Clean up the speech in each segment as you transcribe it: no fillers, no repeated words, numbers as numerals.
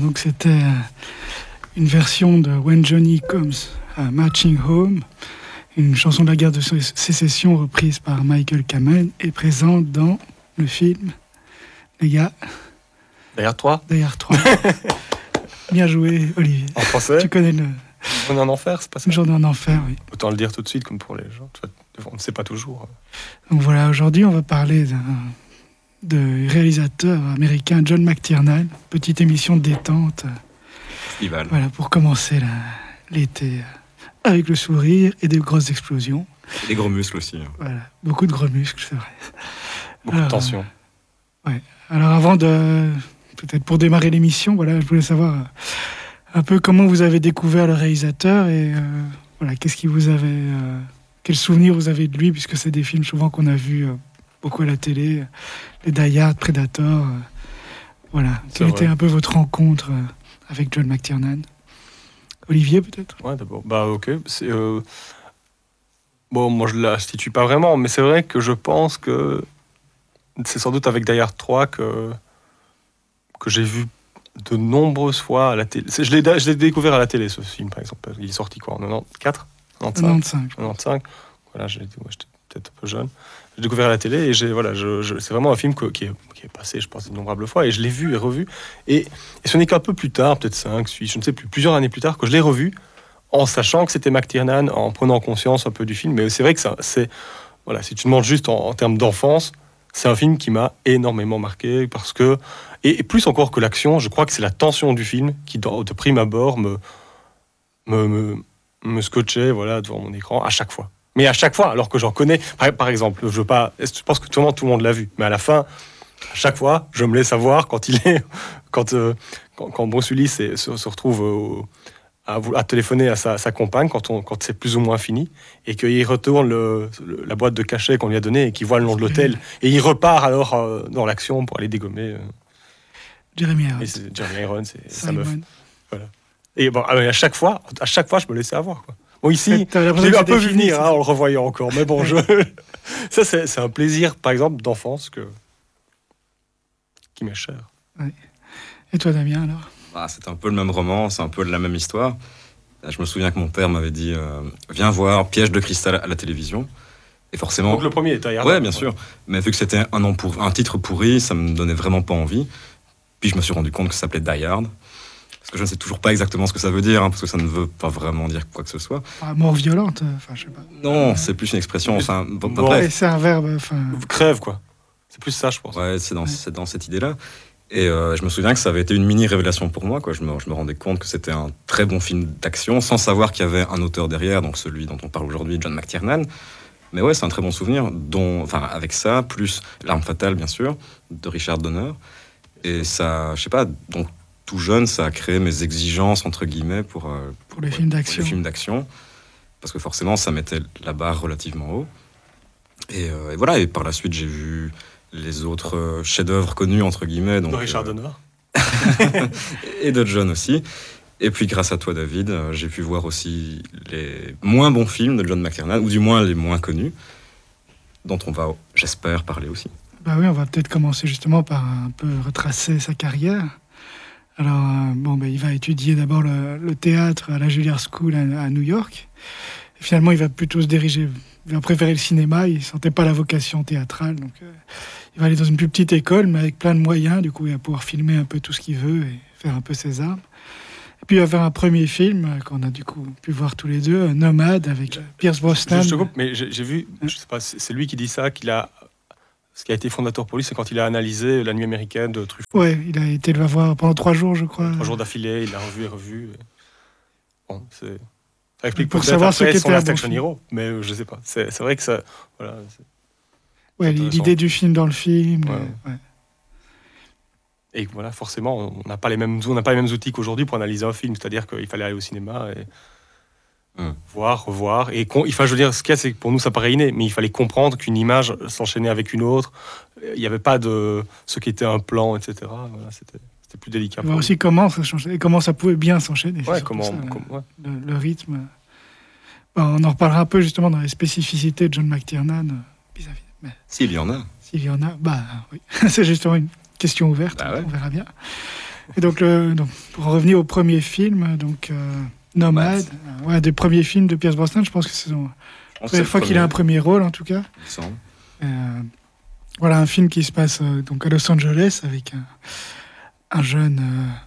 donc c'était une version de When Johnny Comes Marching Home, une chanson de la guerre de sécession reprise par Michael Kamen et présente dans le film, les gars. D'ailleurs, 3. Bien joué, Olivier. En français. Tu connais le... Journée en enfer, c'est pas ça? Journée en enfer, oui. Autant le dire tout de suite, comme pour les gens. On ne sait pas toujours. Donc voilà, aujourd'hui, on va parler de réalisateur américain John McTiernan. Petite émission de détente. Festival. Voilà, pour commencer l'été avec le sourire et des grosses explosions. Et des gros muscles aussi. Voilà, beaucoup de gros muscles, c'est vrai. Beaucoup de tension. Ouais. Alors avant de... Peut-être pour démarrer l'émission, voilà, je voulais savoir un peu comment vous avez découvert le réalisateur et voilà, qu'est-ce qui vous avait... quels souvenirs vous avez de lui, puisque c'est des films souvent qu'on a vus beaucoup à la télé, les Die Hard, Predator, voilà. Quelle était un peu votre rencontre avec John McTiernan? Olivier, peut-être? Ouais, d'abord. Bah, ok. C'est, bon, moi, je la situe pas vraiment, mais c'est vrai que je pense que c'est sans doute avec Die Hard 3 que j'ai vu de nombreuses fois à la télé. Je l'ai découvert à la télé, ce film, par exemple. Il est sorti quoi, en 94 95. Voilà, j'étais peut-être un peu jeune. J'ai découvert à la télé et c'est vraiment un film qui est passé, je pense, d'innombrables fois, et je l'ai vu et revu. Et ce n'est qu'un peu plus tard, peut-être 5, 6, je ne sais plus, plusieurs années plus tard, que je l'ai revu, en sachant que c'était McTiernan, en prenant conscience un peu du film. Mais c'est vrai que voilà, si tu demandes juste en termes d'enfance, c'est un film qui m'a énormément marqué, parce que, et plus encore que l'action, je crois que c'est la tension du film qui, de prime abord, me scotchait, voilà, devant mon écran à chaque fois. Mais à chaque fois, alors que j'en connais, par exemple, je pense que tout le monde l'a vu, mais à la fin, à chaque fois, je me laisse savoir quand Bruce Willis se retrouve à téléphoner à sa compagne quand c'est plus ou moins fini, et qu'il retourne la boîte de cachet qu'on lui a donnée et qu'il voit le nom de l'hôtel, et il repart alors dans l'action pour aller dégommer Jeremy Irons, c'est sa meuf. Voilà. Et bon, à chaque fois, je me laissais avoir, quoi. Bon, ici, j'ai un peu vu venir en le revoyant encore, mais bon, ça c'est un plaisir, par exemple, d'enfance qui m'est cher. Ouais. Et toi, Damien, alors? C'est un peu le même roman, c'est un peu la même histoire. Je me souviens que mon père m'avait dit viens voir Piège de cristal à la télévision. Et forcément. Donc le premier est Die Hard. Ouais, bien sûr. Mais vu que c'était un titre pourri, ça me donnait vraiment pas envie. Puis je me suis rendu compte que ça s'appelait Die Hard. Parce que je ne sais toujours pas exactement ce que ça veut dire, parce que ça ne veut pas vraiment dire quoi que ce soit. Mort violente, je sais pas. Non, c'est plus une expression. Bref. C'est un verbe. Crève, quoi. C'est plus ça, je pense. Ouais, c'est dans cette idée-là. Et je me souviens que ça avait été une mini-révélation pour moi, quoi. Je me rendais compte que c'était un très bon film d'action, sans savoir qu'il y avait un auteur derrière, donc celui dont on parle aujourd'hui, John McTiernan. Mais ouais, c'est un très bon souvenir, avec ça, plus L'Arme fatale, bien sûr, de Richard Donner. Et ça, je sais pas, donc tout jeune, ça a créé mes exigences, entre guillemets, pour les films d'action. Pour les films d'action. Parce que forcément, ça mettait la barre relativement haut. Et voilà, et par la suite, j'ai vu les autres chefs-d'œuvre connus, entre guillemets. Donc, de Richard Donner. Et de John aussi. Et puis, grâce à toi, David, j'ai pu voir aussi les moins bons films de John McTiernan, ou du moins les moins connus, dont on va, j'espère, parler aussi. Bah oui, on va peut-être commencer justement par un peu retracer sa carrière. Alors, il va étudier d'abord le théâtre à la Juilliard School à New York. Et finalement, il va plutôt se diriger... Il va préférer le cinéma, il ne sentait pas la vocation théâtrale. Donc, il va aller dans une plus petite école, mais avec plein de moyens. Du coup, il va pouvoir filmer un peu tout ce qu'il veut et faire un peu ses armes. Et puis, il va faire un premier film qu'on a du coup pu voir tous les deux, Nomade, avec Pierce Brosnan. Je te coupe, mais j'ai vu, je sais pas, c'est lui qui dit ça, ce qui a été fondateur pour lui, c'est quand il a analysé La Nuit américaine de Truffaut. Ouais, il a été le voir pendant 3 jours, je crois. 3 jours d'affilée, il l'a revu et revu. Bon, ça explique pour savoir ce qu'était son Last Action Hero, mais je sais pas. C'est vrai que ça, voilà. Ouais, l'idée du film dans le film. Ouais. Et voilà, forcément, on n'a pas les mêmes outils qu'aujourd'hui pour analyser un film. C'est-à-dire qu'il fallait aller au cinéma et voir, revoir. Et je veux dire, ce qu'il y a, c'est que pour nous, ça paraît inné, mais il fallait comprendre qu'une image s'enchaînait avec une autre. Il n'y avait pas de ce qui était un plan, etc. Voilà, c'était plus délicat. Voir aussi comment ça changeait, et comment ça pouvait bien s'enchaîner. Ouais, le rythme. On en reparlera un peu justement dans les spécificités de John McTiernan vis-à-vis. Mais... S'il y en a. Oui. C'est justement une question ouverte, ouais. On verra bien. Et donc, pour revenir au premier film, donc Nomade, un des premiers films de Pierce Brosnan, je pense que c'est la première fois qu'il a un premier rôle en tout cas. Il semble. Voilà un film qui se passe donc à Los Angeles avec un jeune,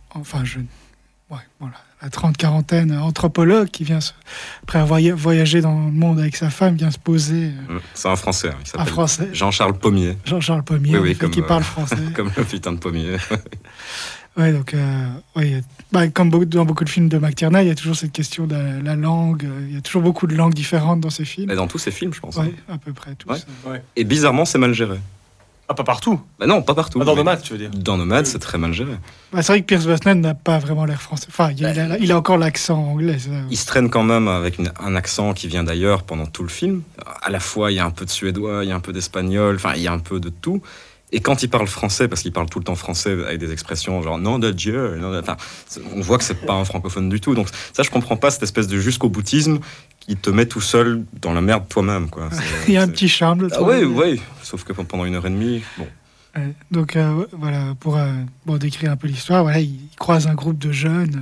la trente-quarantaine, anthropologue qui vient, après avoir voyagé dans le monde avec sa femme, vient se poser. C'est un Français, il s'appelle Français. Jean-Charles Pommier. Jean-Charles Pommier, Oui, qui parle français. Comme le putain de Pommier. Ouais, donc, comme dans beaucoup de films de McTiernan, il y a toujours cette question de la langue. Il y a toujours beaucoup de langues différentes dans ces films. Et dans tous ces films, je pense. Oui, à peu près tous. Ouais. Et bizarrement, c'est mal géré. Ah, pas partout. Non, pas partout. Dans Nomade, tu veux dire. Dans Nomade, c'est très mal géré. C'est vrai que Pierce Brosnan n'a pas vraiment l'air français. Enfin, il a encore l'accent anglais. Ça. Il se traîne quand même avec un accent qui vient d'ailleurs pendant tout le film. À la fois, il y a un peu de suédois, il y a un peu d'espagnol, enfin, il y a un peu de tout. Et quand il parle français, parce qu'il parle tout le temps français avec des expressions genre nom de Dieu, on voit que c'est pas un francophone du tout. Donc ça, je comprends pas cette espèce de jusqu'au boutisme qui te met tout seul dans la merde toi-même, quoi. Il y a un petit charme, le oui. Sauf que pendant 1h30, bon. Donc voilà, pour décrire un peu l'histoire, voilà, il croise un groupe de jeunes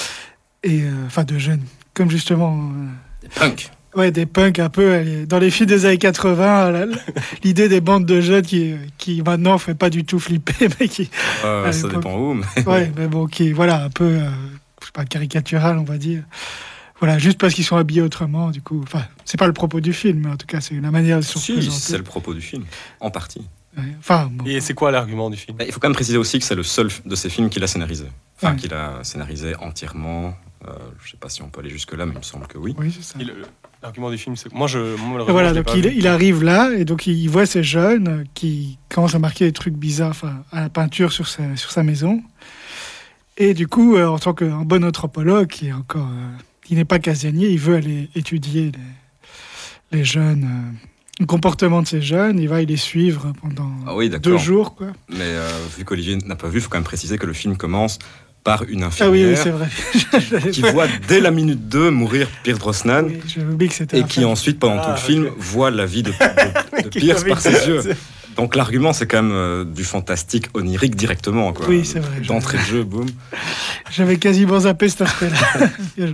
de jeunes, comme justement Des punks. Ouais, des punks un peu. Dans les films des années 80, l'idée des bandes de jeunes qui maintenant ne fait pas du tout flipper, mais qui. Ça dépend où, mais. Ouais, mais bon, qui, voilà, un peu, je sais pas, caricatural, on va dire. Voilà, juste parce qu'ils sont habillés autrement, du coup. Enfin, c'est pas le propos du film, mais en tout cas, c'est la manière de se représenter. Si, c'est le propos du film, en partie. Ouais, enfin, bon. Et c'est quoi l'argument du film ? Il faut quand même préciser aussi que c'est le seul de ces films qu'il a scénarisé. Enfin, qu'il a scénarisé entièrement. Je sais pas si on peut aller jusque-là, mais il me semble que oui. Oui, c'est ça. L'argument du film, c'est que moi, voilà, donc il arrive là, et donc il voit ces jeunes qui commencent à marquer des trucs bizarres à la peinture sur sa maison. Et du coup, en tant qu'un bon anthropologue, qui n'est pas casanier, il veut aller étudier les jeunes, le comportement de ces jeunes. Il va les suivre pendant 2 jours, quoi. Mais vu qu'Olivier n'a pas vu, il faut quand même préciser que le film commence par une infirmière oui, c'est vrai. qui voit dès la minute 2 mourir Pierce Brosnan, j'avais oublié que c'était et qui ensuite, pendant tout le film, voit la vie de Pierce par ses yeux. Donc l'argument, c'est quand même du fantastique onirique directement, quoi. Oui, c'est vrai. D'entrée de jeu, boum. J'avais quasiment zappé cet aspect-là.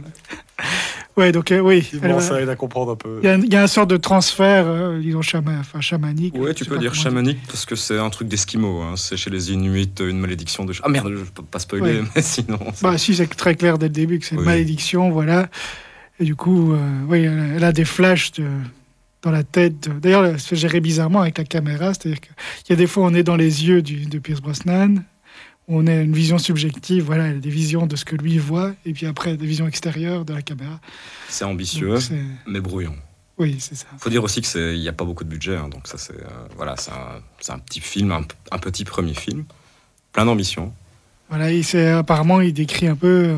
Ouais, donc oui. Ça aide à comprendre un peu. Il y a un sort de transfert, disons, chamanique. Ouais, tu peux dire chamanique parce que c'est un truc d'esquimaux. Hein. C'est chez les Inuits une malédiction de. Ah merde, je peux pas spoiler, mais sinon. Si, c'est très clair dès le début que c'est une malédiction, voilà. Et du coup, elle a des flashs dans la tête. D'ailleurs, c'est géré bizarrement avec la caméra, c'est-à-dire qu'il y a des fois, on est dans les yeux de Pierce Brosnan. On a une vision subjective, voilà, il y a des visions de ce que lui voit, et puis après des visions extérieures de la caméra. C'est ambitieux, mais brouillon. Oui, c'est ça. Il faut dire aussi qu'il n'y a pas beaucoup de budget, hein, donc ça c'est un petit film, un petit premier film, plein d'ambition. Voilà, apparemment il décrit un peu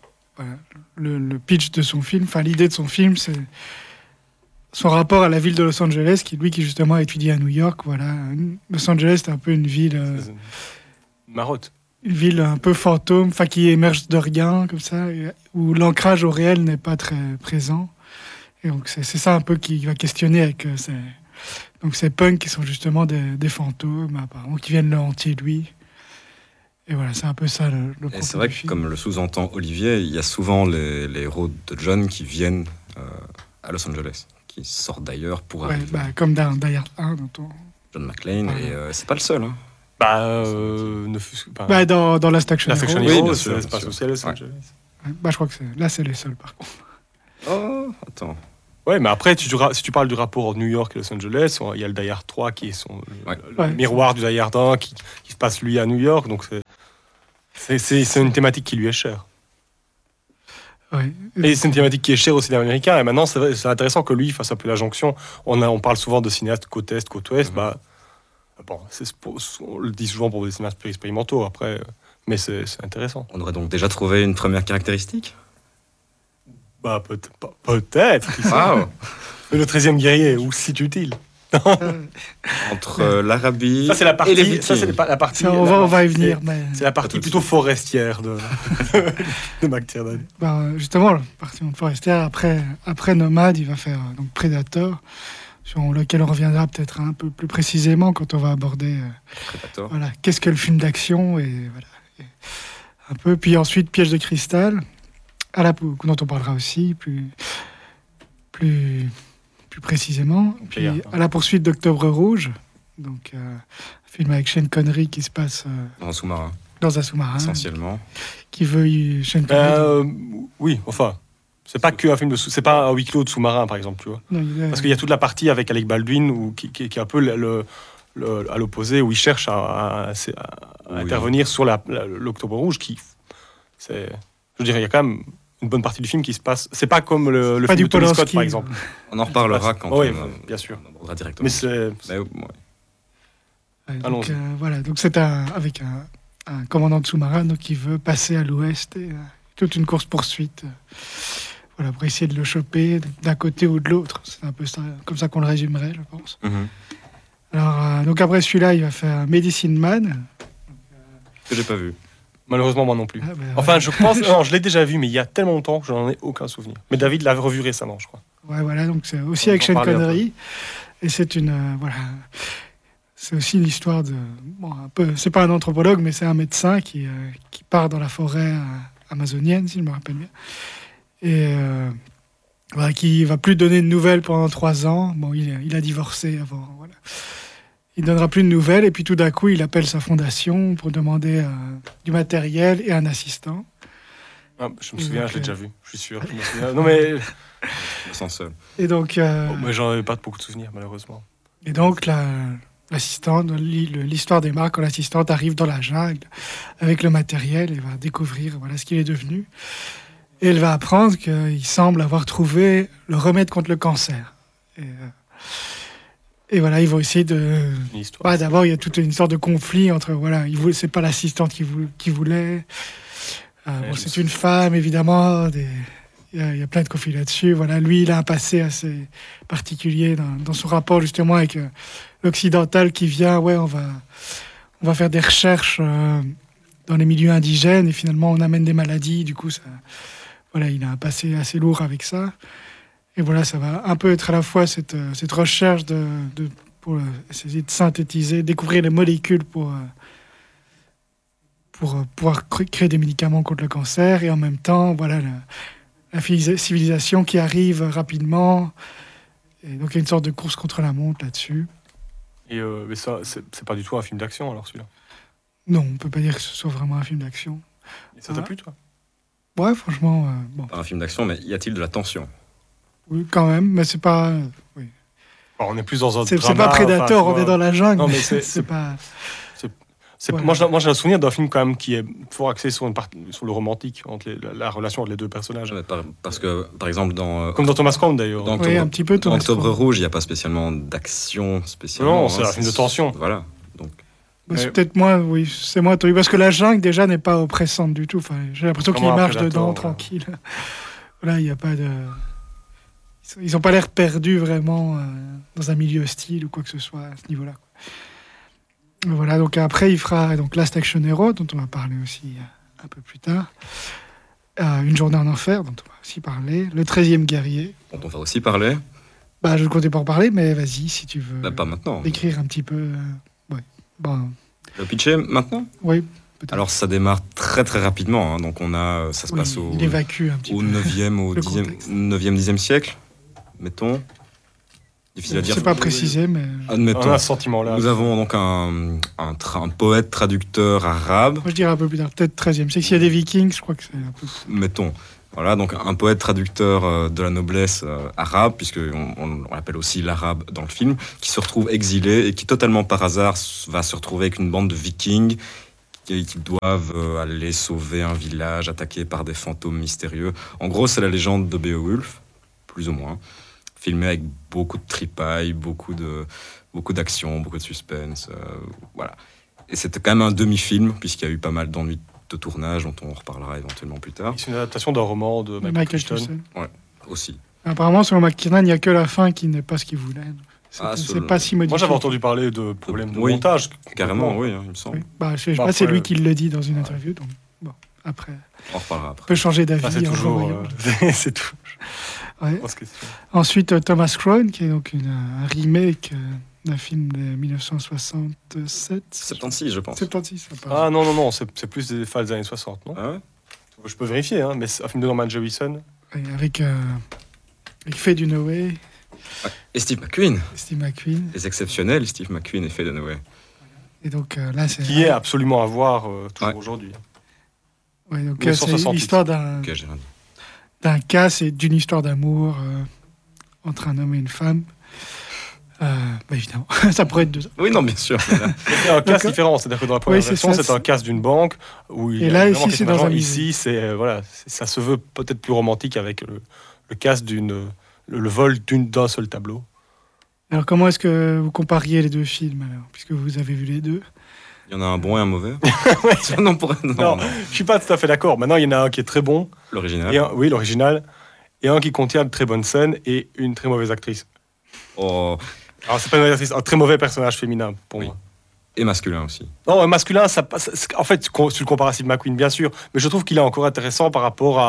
le pitch de son film, enfin l'idée de son film, c'est son rapport à la ville de Los Angeles, qui justement a étudié à New York. Voilà, Los Angeles c'est un peu une ville marotte. Une ville un peu fantôme, qui émerge de rien, comme ça, où l'ancrage au réel n'est pas très présent. Et donc, c'est ça un peu qui va questionner avec ces punks qui sont justement des fantômes, apparemment, qui viennent le hanter, lui. Et voilà, c'est un peu ça le propos. Et c'est vrai que, comme le sous-entend Olivier, il y a souvent les héros de John qui viennent à Los Angeles, qui sortent d'ailleurs pour arriver. Comme dans Die Hard 1, John McClane, et c'est pas le seul, hein. Dans Last Action Hero. Oui, bien sûr, c'est pas social Los Angeles. Je crois que c'est les seuls, par contre. Oh, attends. Ouais, mais après, si tu parles du rapport entre New York et Los Angeles, il y a le Die Hard 3 qui est le miroir du Die Hard 1 qui se passe, lui, à New York. Donc, c'est une thématique qui lui est chère. Ouais. Et c'est une thématique qui est chère au cinéma américain. Et maintenant, c'est intéressant que lui fasse un peu la jonction. On parle souvent de cinéastes côte est, côte ouest. On le dit souvent pour des cinéastes plus expérimentaux, après, mais c'est intéressant. On aurait donc déjà trouvé une première caractéristique ? Peut-être. Wow. Le 13e guerrier, où se situe-t-il ? Entre l'Arabie ça, c'est la partie, et les Vikings. Ça, c'est la partie. On va y venir. C'est la partie plutôt forestière de McTiernan. Justement, la partie forestière, après Nomade, il va faire Predator, sur lequel on reviendra peut-être un peu plus précisément quand on va aborder Predator. qu'est-ce que le film d'action, et voilà. un peu. Puis ensuite, Piège de cristal, dont on parlera aussi plus précisément. Puis à la poursuite d'Octobre Rouge, donc un film avec Sean Connery qui se passe Dans un sous-marin, dans un sous-marin. essentiellement. Qui veut Sean Connery. Oui, enfin. C'est pas que un film c'est pas un huis clos de sous-marin, par exemple, tu vois. Non, Parce qu'il y a toute la partie avec Alec Baldwin qui est un peu à l'opposé, où il cherche à intervenir sur l'Octobre Rouge, je veux dire, il y a quand même une bonne partie du film qui se passe. C'est pas comme le film de Tony Scott, par exemple. On en reparlera quand on bien sûr. On abordera directement. Mais c'est... donc, voilà, donc c'est avec un commandant de sous-marin donc, qui veut passer à l'ouest et toute une course-poursuite voilà, pour essayer de le choper d'un côté ou de l'autre. C'est un peu ça, comme ça qu'on le résumerait, je pense. Alors, donc après celui-là, il va faire Medicine Man. Que j'ai pas vu. Malheureusement, moi non plus. Ah, Enfin, je pense... Non, je l'ai déjà vu, mais il y a tellement longtemps que je n'en ai aucun souvenir. Mais David l'a revu récemment, je crois. Ouais, voilà, donc c'est aussi avec Sean Connery. Et c'est voilà... C'est aussi une histoire de... Bon, un peu... C'est pas un anthropologue, mais c'est un médecin qui part dans la forêt amazonienne, si je me rappelle bien. Et voilà, qui va plus donner de nouvelles pendant 3 ans. Bon, il a divorcé avant, voilà. Il donnera plus de nouvelles, et puis tout d'un coup, il appelle sa fondation pour demander du matériel et un assistant. Ah, je me souviens, je l'ai déjà vu, je suis sûr. Je me souviens. Non, mais... Je me sens seul. Et donc... mais j'en avais pas beaucoup de souvenirs, malheureusement. Et donc, l'assistante, l'histoire démarre quand l'assistante arrive dans la jungle avec le matériel et va découvrir voilà, ce qu'il est devenu. Et elle va apprendre qu'il semble avoir trouvé le remède contre le cancer. Et voilà, ils vont essayer de... d'abord, il y a toute une sorte de conflit entre... Voilà, c'est pas l'assistante qui voulait. C'est une femme, évidemment. Il y a plein de conflits là-dessus. Voilà, lui, il a un passé assez particulier dans son rapport, justement, avec l'occidental qui vient. Ouais, on va faire des recherches dans les milieux indigènes et finalement, on amène des maladies. Du coup, voilà, il a un passé assez lourd avec ça. Et voilà, ça va un peu être à la fois cette recherche pour essayer de synthétiser, découvrir les molécules pour pouvoir créer des médicaments contre le cancer, et en même temps, voilà, la civilisation qui arrive rapidement. Et donc, il y a une sorte de course contre la montre là-dessus. Et mais ça, c'est pas du tout un film d'action, alors, celui-là? Non, on peut pas dire que ce soit vraiment un film d'action. Et ça t'a plu, toi? Ouais, franchement, bon. Pas un film d'action, mais y a-t-il de la tension? Oui, quand même, mais c'est pas... oui. Alors, on est plus dans un c'est pas Predator, on est dans la jungle. Non, mais c'est pas... Voilà. Moi, j'ai un souvenir d'un film quand même qui est fort axé sur le romantique, entre la relation entre les deux personnages. Parce que, par exemple, comme dans Thomas Crown, d'ailleurs. Dans un petit peu dans Octobre Rouge, il n'y a pas spécialement d'action spécialement. Non, c'est un film de tension. Voilà. Donc... C'est peut-être moins, oui, c'est moins terrible. Parce que la jungle, déjà, n'est pas oppressante du tout. Enfin, j'ai l'impression qu'ils marchent dedans, tranquille. Voilà, il n'y a pas de... Ils n'ont pas l'air perdus, vraiment, dans un milieu hostile ou quoi que ce soit à ce niveau-là. Voilà, donc après, il fera donc Last Action Hero, dont on va parler aussi un peu plus tard. Une journée en enfer, dont on va aussi parler. Le 13e guerrier. Dont on va aussi parler. Je ne comptais pas en parler, mais vas-y, si tu veux. Pas maintenant. Décrire un petit peu... ouais. Bon. Le pitcher, maintenant? Oui, peut-être. Alors, ça démarre très très rapidement. Hein. Donc, ça se passe il évacue un petit au peu 9e, au 10e siècle, mettons. Difficile à dire. C'est pas précisé, mais... Admettons. On a ce sentiment-là. Nous avons donc un poète traducteur arabe. Moi, je dirais un peu plus tard, peut-être 13e. C'est que s'il y a des vikings, je crois que c'est un peu... Mettons. Voilà, donc un poète traducteur de la noblesse arabe, puisqu'on l'appelle aussi l'arabe dans le film, qui se retrouve exilé et qui, totalement par hasard, va se retrouver avec une bande de vikings qui doivent aller sauver un village attaqué par des fantômes mystérieux. En gros, c'est la légende de Beowulf, plus ou moins. Filmé avec beaucoup de tripailles, beaucoup d'action, beaucoup de suspense, voilà. Et c'était quand même un demi-film, puisqu'il y a eu pas mal d'ennuis de tournage, dont on reparlera éventuellement plus tard. C'est une adaptation d'un roman de Michael Crichton. Ouais, aussi. Apparemment, selon McTiernan, il n'y a que la fin qui n'est pas ce qu'il voulait. C'est pas si modifié. Moi, j'avais entendu parler de problèmes de montage. Carrément, oui, il me semble. Oui. Je sais pas, c'est lui qui le dit dans une interview, donc bon, après... On reparlera après. On peut changer d'avis. C'est toujours... c'est tout. Ouais. Ensuite, Thomas Crown, qui est donc un remake d'un film de 1967. 76, je pense. 76, Ah non, c'est plus des phases des années 60, non? Ah ouais. Je peux vérifier, hein, mais c'est un film de Norman Jewison. Avec Faye Dunaway, Et Steve McQueen. Steve McQueen. Les exceptionnels, Steve McQueen et Faye Dunaway. Et donc là, c'est. Qui est absolument à voir toujours Ouais. aujourd'hui. Ouais, donc, 1968. c'est l'histoire d'un Ok, j'ai rien dit. cas, c'est d'une histoire d'amour entre un homme et une femme. Évidemment, ça pourrait être deux. Oui, non, bien sûr. C'est un cast D'accord. différent, c'est-à-dire que dans la première Oui, c'est version, ça, c'est un cast d'une banque où il Et y a là, vraiment ici, c'est quelques dans un agents. musée. Ici, ça se veut peut-être plus romantique avec le cast le vol d'un seul tableau. Alors, comment est-ce que vous compariez les deux films, alors, puisque vous avez vu les deux? Il y en a un bon et un mauvais. non, Non, je suis pas tout à fait d'accord. Maintenant, il y en a un qui est très bon, L'original. oui, l'original, et un qui contient de très bonnes scènes et une très mauvaise actrice. Oh, Alors, c'est pas une mauvaise actrice, un très mauvais personnage féminin pour Oui. moi. et masculin aussi. Non, masculin, en fait, tu le compares à Steve McQueen, bien sûr, mais je trouve qu'il est encore intéressant par rapport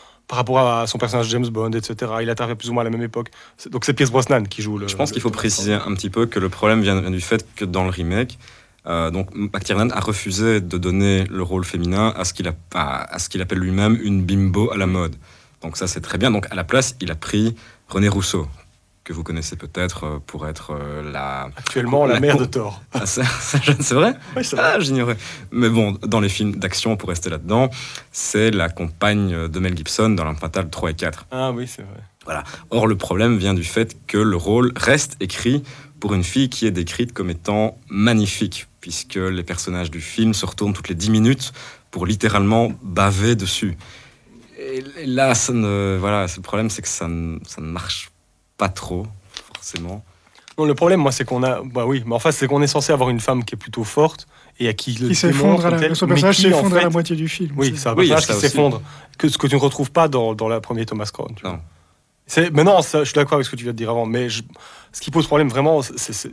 à son personnage James Bond, etc. Il intervient plus ou moins à la même époque. Donc c'est Pierce Brosnan qui joue le. Je pense qu'il faut préciser un petit peu que le problème vient du fait que dans le remake, donc McTiernan a refusé de donner le rôle féminin à ce qu'il appelle lui-même une bimbo à la mode. Donc ça c'est très bien. Donc à la place, il a pris René Rousseau, que vous connaissez peut-être pour être Actuellement, la mère de Thor. Ah, c'est vrai? Oui, c'est vrai. Ah, j'ignorais. Mais bon, dans les films d'action, pour rester là-dedans, c'est la compagne de Mel Gibson dans L'Arme fatale 3 et 4. Ah oui, c'est vrai. Voilà. Or, le problème vient du fait que le rôle reste écrit pour une fille qui est décrite comme étant magnifique, puisque les personnages du film se retournent toutes les 10 minutes pour littéralement baver dessus. Et là, le problème, c'est que ça ne marche pas trop, forcément. Non, le problème, moi, c'est qu'on a. Bah oui, mais en fait, c'est qu'on est censé avoir une femme qui est plutôt forte et à qui le Qui s'effondre, démontre son mais personnage qui, s'effondre en à la fait- moitié du film. Oui, c'est un Oui, il y a personnage qui ça aussi. s'effondre. Ce que tu ne retrouves pas dans la première Thomas Crown. tu vois. Non. Mais non, je suis d'accord avec ce que tu viens de dire avant. Mais ce qui pose problème vraiment, c'est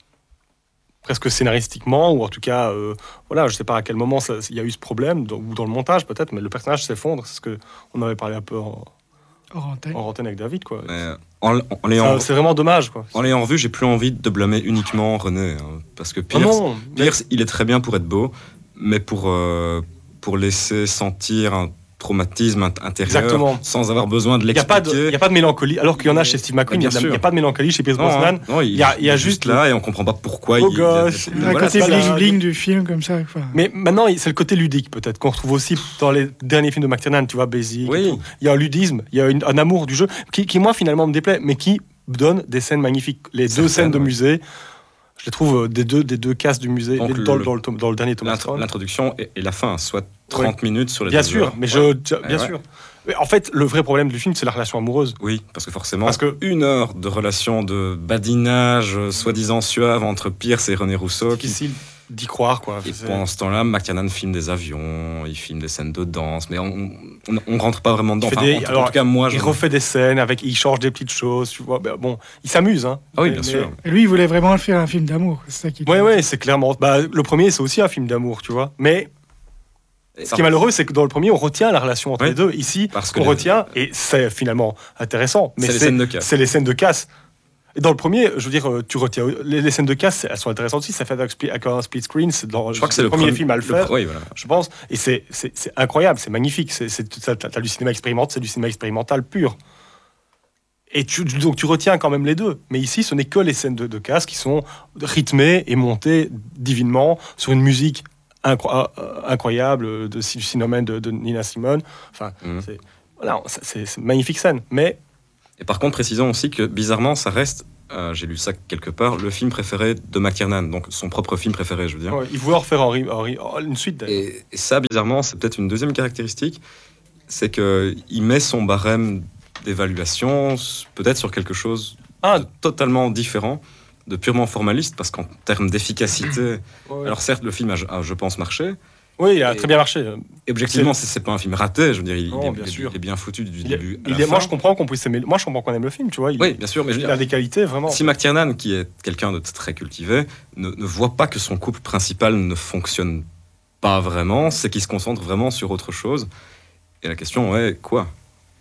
presque scénaristiquement, ou en tout cas, voilà, je sais pas à quel moment il y a eu ce problème, ou dans le montage peut-être, mais le personnage s'effondre. C'est ce que on avait parlé un peu en antenne avec David, quoi. Mais en l'ayant C'est vraiment dommage, quoi. en l'ayant vu, j'ai plus envie de blâmer uniquement René. Parce que Ah Pierce, non, mais- Pierce, il est très bien pour être beau, mais pour laisser sentir un traumatisme intérieur Exactement. sans avoir besoin de il n'y a, pas l'expliquer. de mélancolie, alors qu'il y en a chez Steve McQueen, Bien il n'y sûr. a pas de mélancolie chez Pierce Non, Brosnan. non, il y a juste là et on comprend pas pourquoi beau il gosse, il Un Voilà, côté c'est ça, bling-bling du film, comme ça. Enfin, Mais maintenant, c'est le côté ludique, peut-être, qu'on retrouve aussi dans les derniers films de McTiernan, tu vois, Basic. Oui. et tout. Il y a un ludisme, il y a un amour du jeu, qui, moi, finalement, me déplaît, mais qui donne des scènes magnifiques. Les deux Certaines, scènes de ouais. musée, je les trouve des deux cases du musée, Donc, dans le dernier Thomas Crown. L'introduction et la fin, soit 30 minutes sur les Bien 2 sûr, heures. mais Ouais. bien ouais. sûr. Mais en fait, le vrai problème du film, c'est la relation amoureuse. Oui, parce que forcément, Parce que- 1 heure de relation de badinage soi-disant suave entre Pierce et René Rousseau. Qui... Difficile d'y croire, quoi. Et C'est- pendant ce temps-là, McTiernan filme des avions, il filme des scènes de danse, mais on rentre pas vraiment dedans. Il fait Enfin, des- en alors, tout cas, moi, Il refait des scènes, il change des petites choses, tu vois. Ben, bon, il s'amuse, hein. Ah oui, Mais- bien sûr. et lui, il voulait vraiment faire un film d'amour. C'est ça qui. Oui, c'est clairement. Bah, le premier, c'est aussi un film d'amour, tu vois. Mais Et ce qui est malheureux, c'est que dans le premier, on retient la relation entre Oui. les deux. Ici, Parce ce que qu'on les- retient, et c'est finalement intéressant, mais C'est les scènes de casse. c'est les scènes de casse. Et dans le premier, je veux dire, tu retiens les scènes de casse, elles sont intéressantes aussi. Ça fait avec un split screen. C'est Je crois que c'est le premier film à le faire, Oui, voilà. je pense. Et c'est incroyable, c'est magnifique. T'as du cinéma expérimental, c'est du cinéma expérimental pur. Et donc tu retiens quand même les deux. Mais ici, ce n'est que les scènes de casse qui sont rythmées et montées divinement sur une musique incroyable du Cinnamon de Nina Simone. Enfin, Mhm. voilà, c'est une magnifique scène. Mais Et par contre, précisons aussi que bizarrement, ça reste, j'ai lu ça quelque part, le film préféré de McTiernan, donc son propre film préféré, je veux dire. ouais, il voulait en refaire une suite. d'ailleurs. Et ça, bizarrement, c'est peut-être une deuxième caractéristique, c'est qu'il met son barème d'évaluation peut-être sur quelque chose Ah, de totalement différent, de purement formaliste, parce qu'en termes d'efficacité, ouais. alors certes, le film a, je pense, marché, Oui, il a très bien marché. et objectivement, c'est pas un film raté, je veux dire, Non, bien sûr. il est bien foutu du début à la Moi, fin. je comprends qu'on puisse aimer. Moi, je comprends qu'on aime le film, tu vois. Oui, bien sûr, mais je veux Il dire, a des qualités, vraiment. si McTiernan, qui est quelqu'un de très cultivé, ne voit pas que son couple principal ne fonctionne pas vraiment, c'est qu'il se concentre vraiment sur autre chose. Et la question est quoi?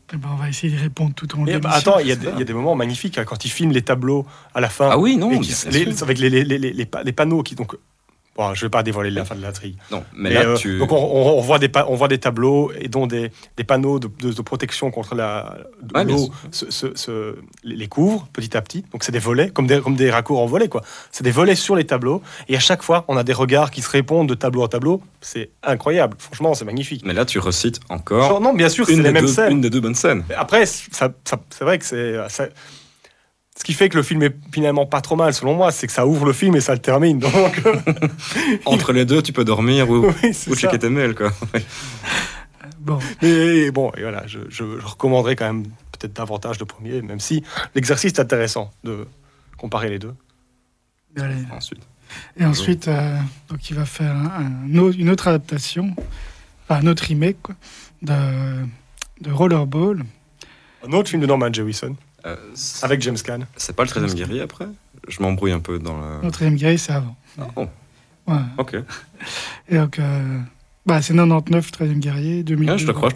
Eh ben, on va essayer d'y répondre tout au long de Mais l'émission. attends, il y a des moments magnifiques hein, quand ils filment les tableaux à la fin. Ah oui, non, et bien sûr. avec les panneaux qui donc. Bon, je vais pas dévoiler la fin de l'intrigue. Non, mais là, Donc on voit des tableaux et dont des panneaux de protection contre Ouais, bien l'eau les couvrent petit à petit. Donc c'est des volets, comme des raccords en volets, quoi. C'est des volets sur les tableaux. Et à chaque fois, on a des regards qui se répondent de tableau en tableau. C'est incroyable. Franchement, c'est magnifique. Mais là, tu recites encore Genre, non, bien sûr, c'est les mêmes scènes. une des deux bonnes scènes. Après, c'est vrai que c'est... Ce qui fait que le film est finalement pas trop mal, selon moi, c'est que ça ouvre le film et ça le termine. Donc, Entre les deux, tu peux dormir ou oui, c'est ça. checker tes mails, quoi. Bon, Mais bon, et voilà, je recommanderais quand même peut-être davantage le premier, même si l'exercice est intéressant de comparer les deux. allez. Ensuite. Et ensuite, donc il va faire une autre adaptation, enfin un autre remake quoi, de Rollerball. Un autre film de Norman Jewison, C'est avec James Caan. pas le 13e guerrier après? Je m'embrouille un peu dans le. Notre guerrier, c'est avant. Oh, Ouais. ok. Et donc, c'est 99, 13e guerrier, 2000. Ah, je te crois.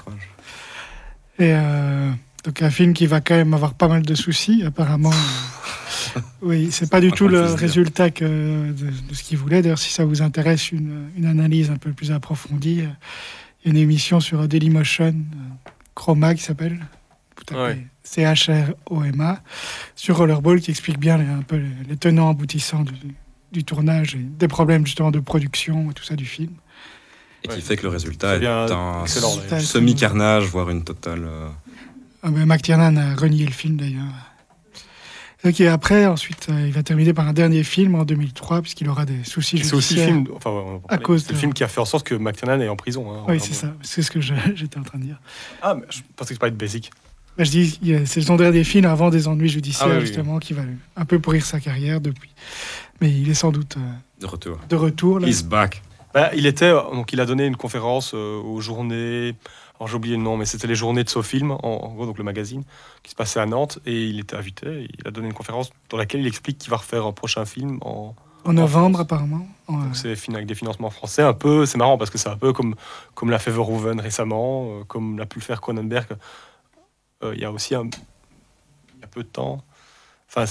Et donc un film qui va quand même avoir pas mal de soucis, apparemment. Oui, c'est pas du tout le résultat de ce qu'il voulait. D'ailleurs, si ça vous intéresse, une analyse un peu plus approfondie, il y a une émission sur Dailymotion, Chroma, qui s'appelle, vous tapez Ouais. CHROMA, sur Rollerball, qui explique bien un peu les tenants aboutissants du tournage et des problèmes justement de production et tout ça du film. Et qui Ouais. fait que le résultat C'est est bien un excellent, d'ailleurs. semi-carnage, voire une totale. McTiernan a renié le film d'ailleurs. Ok, après, ensuite, il va terminer par un dernier film en 2003, puisqu'il aura des soucis C'est aussi le judiciaires. film, enfin, À cause c'est le de- film qui a fait en sorte que McTiernan est en prison. Hein, Oui, c'est ça, c'est ce que j'étais en train de dire. Ah, mais je pensais que tu parlais de Basic. Je dis, c'est son dernier film avant des ennuis judiciaires, Ah oui, oui. justement, qui va un peu pourrir sa carrière depuis. Mais il est sans doute De retour. de retour. Là. He's back. Donc il a donné une conférence aux journées, alors j'ai oublié le nom, mais c'était les journées de Sofilm, en gros, donc le magazine, qui se passait à Nantes, et il était invité, il a donné une conférence dans laquelle il explique qu'il va refaire un prochain film En novembre, France. apparemment. Donc c'est avec des financements français, un peu, c'est marrant parce que c'est un peu comme l'a fait Verhoeven récemment, comme l'a pu le faire Cronenberg, il y a aussi il y a peu de temps. Enfin,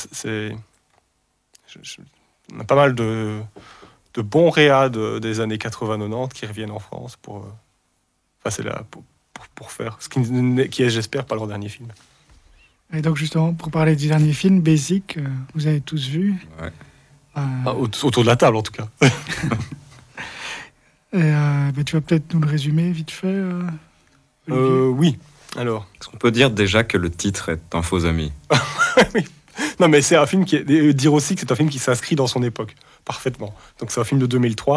on a pas mal de bons réas des années 80-90 qui reviennent en France pour faire ce qui est, j'espère, pas leur dernier film. Et donc, justement, pour parler du dernier film, Basic, vous avez tous vu. Ouais. Autour de la table, en tout cas. Tu vas peut-être nous le résumer vite fait, Olivier. Oui. Alors, Est-ce qu'on peut dire déjà que le titre est un faux ami? non, mais c'est un film dire aussi que c'est un film qui s'inscrit dans son époque, parfaitement. Donc, c'est un film de 2003.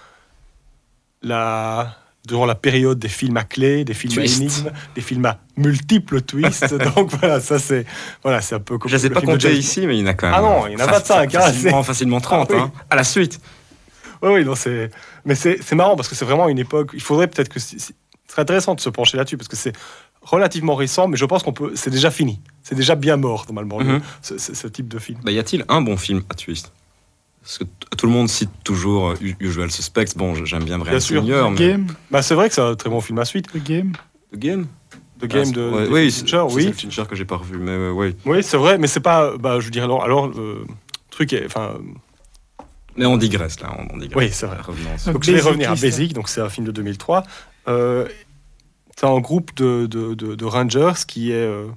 Durant la période des films à clé, des films Twist. à énigmes, des films à multiples twists. Donc, voilà, c'est un peu comme Je les ai le pas film de comptés James- ici, mais il y en a quand même. Ah non, il y en a 25, hein, facilement 30, Ah oui. hein. À la suite. Oui, non, mais c'est marrant parce que c'est vraiment une époque. Il faudrait peut-être que. Ce serait intéressant de se pencher là-dessus parce que c'est relativement récent, mais je pense c'est déjà fini. C'est déjà bien mort, normalement, Mhm. ce type de film. Bah, y a-t-il un bon film à twist? Parce que tout le monde cite toujours Usual Suspects. Bon, j'aime bien Brian Bien sûr. Singer, The mais. Game, Bah, c'est vrai que c'est un très bon film à suite. The Game. The Game? The Game de oui, Fincher, c'est oui. Fincher que j'ai pas revu, mais oui. Oui, c'est vrai, mais c'est pas. Bah, je dirais alors le truc est. Enfin, Mais on digresse là, on digresse. Oui, c'est vrai. Revenons. Donc, donc je vais Basic, revenir à Christian. Basic, donc c'est un film de 2003. C'est un groupe de rangers qui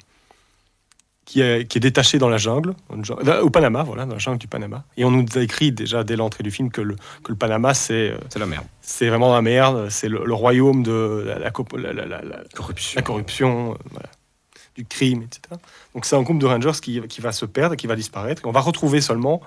est détaché dans la jungle, au Panama, voilà, dans la jungle du Panama. Et on nous a écrit déjà dès l'entrée du film que le Panama, c'est C'est la merde. vraiment la merde, c'est le royaume de la Corruption. la corruption, voilà, du crime, etc. Donc c'est un groupe de rangers qui va se perdre, qui va disparaître. Et on va retrouver seulement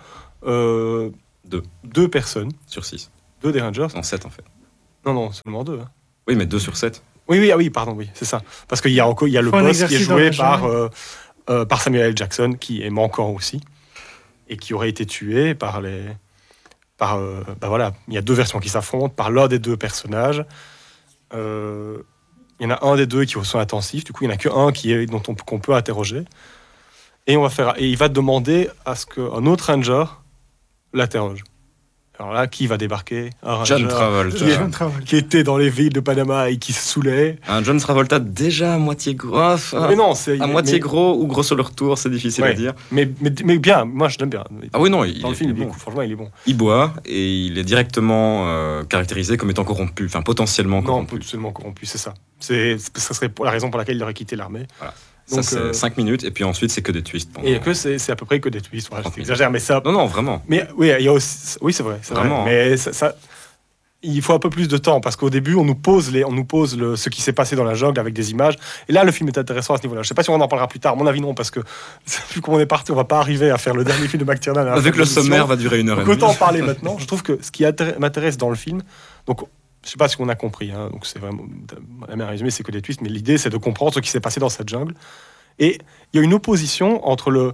deux personnes, Sur 6. deux des rangers. En 7 en fait. Non, seulement deux. Hein. Oui, mais 2 sur 7. Oui, pardon, oui, c'est ça. Parce qu'il y a le Faut un boss qui est exercice dans joué la par Samuel L. Jackson, qui est manquant aussi, et qui aurait été tué voilà, il y a deux versions qui s'affrontent, par l'un des deux personnages. Il y en a un des deux qui est au soin intensif, du coup, il n'y en a qu'un qu'on peut interroger. Et il va demander à ce qu'un autre ranger l'interroge. Alors là, qui va débarquer? Un John rageur Travolta. qui, John Travolta. qui était dans les villes de Panama et qui se saoulait. Un John Travolta déjà à moitié gros. Mais non, c'est À moitié gros ou gros sur le retour, c'est difficile à Ouais. dire. Mais bien, moi je l'aime bien. Ah oui, non, Dans le film, il est il est bon. cool, franchement, il est bon. Il boit et il est directement caractérisé comme étant corrompu, enfin potentiellement Non, corrompu. potentiellement corrompu, c'est ça. Ça serait la raison pour laquelle il aurait quitté l'armée. Voilà. Donc, Ça, c'est 5 minutes et puis ensuite, c'est que des twists. Pendant... Et que c'est à peu près que des twists. Voilà, 30 minutes. j'exagère, mais ça. Non, vraiment. Mais oui, il y a aussi. Oui, c'est vrai. Vraiment, Mais il faut un peu plus de temps parce qu'au début, on nous pose ce qui s'est passé dans la jungle avec des images. Et là, le film est intéressant à ce niveau-là. Je sais pas si on en parlera plus tard. À mon avis, non, parce que vu qu'on est parti, on va pas arriver à faire le dernier film de McTiernan. Vu que le sommaire va durer 1h30. Donc autant en parler maintenant. Je trouve que ce qui m'intéresse dans le film, donc je sais pas si on a compris, hein, donc c'est vraiment la même résumé, c'est que des twists, mais l'idée c'est de comprendre ce qui s'est passé dans cette jungle. Et il y a une opposition entre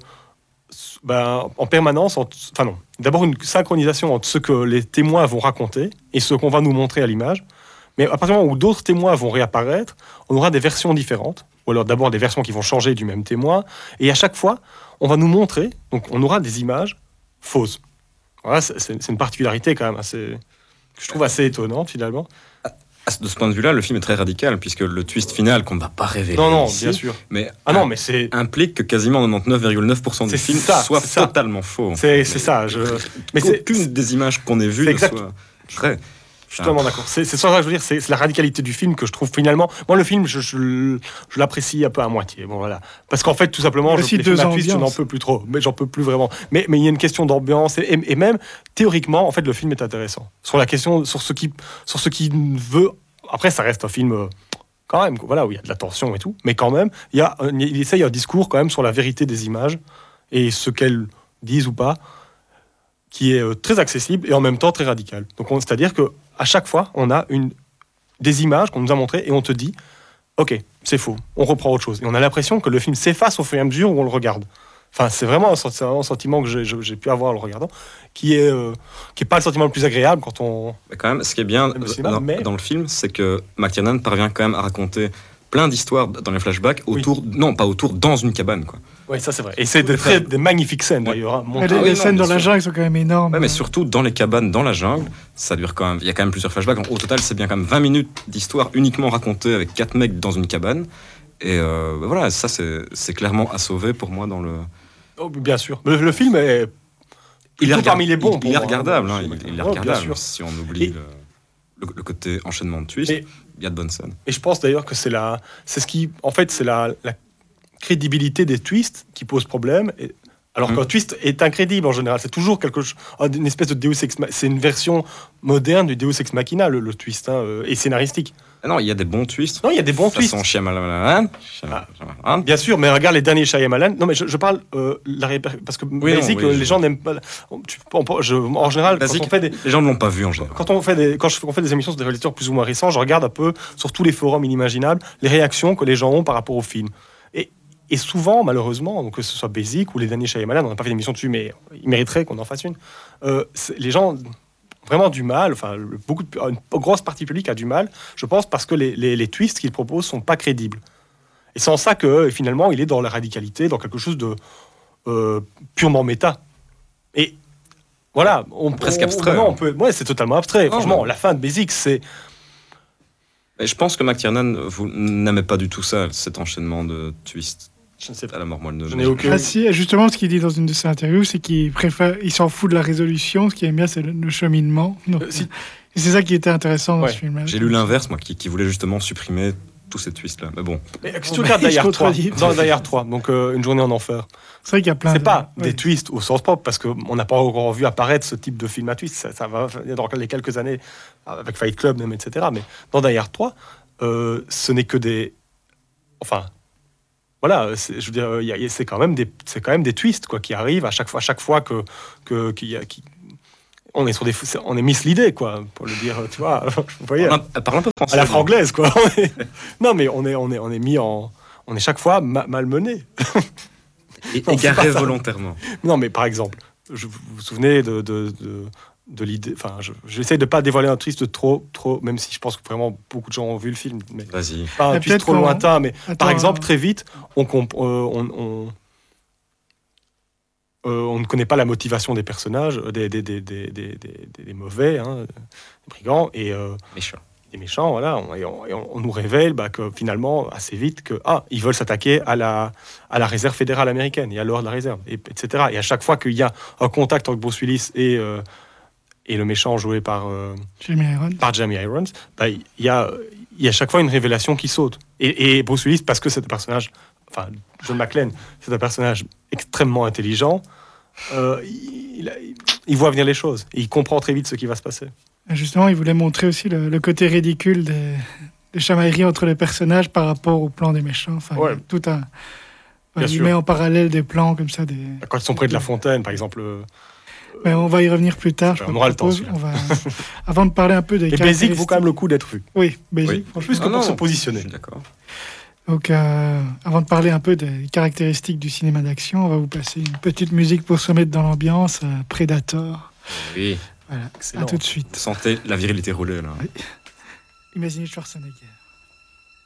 en permanence, enfin non, d'abord une synchronisation entre ce que les témoins vont raconter et ce qu'on va nous montrer à l'image. Mais à partir du moment où d'autres témoins vont réapparaître, on aura des versions différentes, ou alors d'abord des versions qui vont changer du même témoin, et à chaque fois, on va nous montrer, donc on aura des images fausses. Voilà, c'est une particularité quand même que je trouve assez étonnante finalement. De ce point de vue-là, le film est très radical, puisque le twist final, qu'on ne va pas révéler Non, ici, bien sûr. mais Mais c'est implique que quasiment 99,9% du C'est film ça, soit c'est ça. totalement faux. c'est ça. Mais c'est Aucune des images qu'on ait vues c'est ne exact. soit vraie. Je suis totalement d'accord. C'est ça que je veux dire. C'est la radicalité du film que je trouve finalement. Moi, le film, je l'apprécie un peu à moitié. Bon, voilà. Parce qu'en fait, tout simplement, Il y a aussi les films deux à twist, je n'en ambiances. peux plus trop. Mais j'en peux plus vraiment. Mais il y a une question d'ambiance et même théoriquement, en fait, le film est intéressant sur la question, sur ce qui veut. Après, ça reste un film. Quand même, voilà, où il y a de la tension et tout, mais quand même, il essaye un discours quand même sur la vérité des images et ce qu'elles disent ou pas, qui est très accessible et en même temps très radical. Donc, c'est-à-dire que à chaque fois, on a des images qu'on nous a montrées et on te dit, ok, c'est faux, on reprend autre chose. Et on a l'impression que le film s'efface au fur et à mesure où on le regarde. Enfin, c'est vraiment un sentiment que j'ai pu avoir en le regardant, qui est pas le sentiment le plus agréable quand on. Mais quand même, ce qui est bien Le cinéma, dans le film, c'est que McTiernan parvient quand même à raconter plein d'histoires dans les flashbacks autour, non pas autour, dans une cabane, quoi. Oui, ça c'est vrai. Et c'est des magnifiques scènes d'ailleurs. Hein, montées. Les oui, non, scènes bien dans la sûr. jungle sont quand même énormes. Ouais, mais surtout dans les cabanes, dans la jungle, ça dure quand même. Il y a quand même plusieurs flashbacks. Au total, c'est bien quand même 20 minutes d'histoire uniquement racontée avec 4 mecs dans une cabane. Et voilà, ça c'est clairement à sauver pour moi dans le. Oh, bien sûr. Le film est. Il est parmi les bons. Il pour est moi, regardable, hein, hein, il est bien regardable. sûr. Si on oublie le côté enchaînement de twists, Et- il y a de bonnes scènes. Et je pense d'ailleurs que c'est ce qui, en fait, c'est la crédibilité des twists qui pose problème. Alors qu'un twist est incrédible en général, c'est toujours une espèce de Deus ex machina. C'est une version moderne du Deus ex machina, le twist, hein, et scénaristique. Ah non, il y a des bons twists. Non, il y a des bons twists. Façon Shyamalan. Bien sûr, mais regarde les derniers Shyamalan. Non, mais je parle parce que Basic, oui, les gens n'aiment pas. En général, Basic, quand on fait des, les gens ne l'ont pas vu en général. quand on fait des émissions sur des réalisateurs plus ou moins récents, je regarde un peu sur tous les forums inimaginables les réactions que les gens ont par rapport au film. Et souvent, malheureusement, donc que ce soit Basic ou les derniers Shyamalan, on n'a pas fait d'émission dessus, mais il mériterait qu'on en fasse une. Les gens ont vraiment du mal, enfin, une grosse partie publique a du mal, je pense, parce que les twists qu'il propose sont pas crédibles. Et c'est en ça que finalement, il est dans la radicalité, dans quelque chose de purement méta. Et voilà, Presque abstrait. Non, ouais, c'est totalement abstrait. Non, Franchement, mais- la fin de Basic, c'est. Et je pense que McTiernan, vous n'aimez pas du tout ça, cet enchaînement de twists Je ne sais à pas. la mort moelle de Je n'ai aucun. Ah si, justement, ce qu'il dit dans une de ses interviews, c'est qu'il s'en fout de la résolution. Ce qu'il aime bien, c'est le cheminement. Donc, Si- et c'est ça qui était intéressant dans Ouais. ce film-là. J'ai lu l'inverse, moi, qui voulait justement supprimer tous ces twists-là. Mais bon, Mais si tu regardes il se Die Hard 3, contredit. dans Die Hard 3, donc Une journée en enfer, C'est vrai qu'il y a plein c'est de... pas ouais. des twists au sens propre, parce qu'on n'a pas encore vu apparaître ce type de film à twist. Ça va dans les quelques années, avec Fight Club, même, etc. Mais dans Die Hard 3, ce n'est que des. Enfin. Voilà, je veux dire, c'est quand même des twists quoi, qui arrivent à chaque fois on est sur on est misleadé quoi, pour le dire, tu vois. Vous voyez, parle un peu français. à la non franglaise quoi. Non mais on est mis en, on est chaque fois malmené. Et Non, c'est égaré pas ça. volontairement. Non mais par exemple, vous vous souvenez de l'idée, enfin j'essaie de pas dévoiler un twist trop, même si je pense que vraiment beaucoup de gens ont vu le film, mais Vas-y. pas un Mais twist peut-être trop qu'on- lointain, mais Attends, par exemple très vite on ne connaît pas la motivation des personnages, des mauvais, hein, des brigands, et Méchant. des méchants, voilà. On nous révèle que finalement, assez vite, ils veulent s'attaquer à la réserve fédérale américaine et à l'ordre de la réserve, etc. Et à chaque fois qu'il y a un contact entre Bruce Willis et le méchant joué par Jeremy Irons, il y a à chaque fois une révélation qui saute. Et Bruce Willis, parce que c'est un personnage, enfin, John McClane, c'est un personnage extrêmement intelligent, il voit venir les choses. Et il comprend très vite ce qui va se passer. Justement, il voulait montrer aussi le côté ridicule des chamailleries entre les personnages par rapport au plan des méchants. Enfin, Ouais. tout un... il sûr. met en parallèle des plans comme ça. Quand ils sont près de la fontaine, par exemple. Mais on va y revenir plus tard. On aura le temps. Avant de parler un peu des caractéristiques. Mais Basic vaut quand même le coup d'être vu. Oui, Basic. Oui. Franchement. Plus que pour se positionner. Je suis d'accord. Donc, avant de parler un peu des caractéristiques du cinéma d'action, on va vous passer une petite musique pour se mettre dans l'ambiance. Predator. Oui. Voilà. Excellent. À tout de suite. Sentez la virilité rouler là. Oui. Imaginez Schwarzenegger.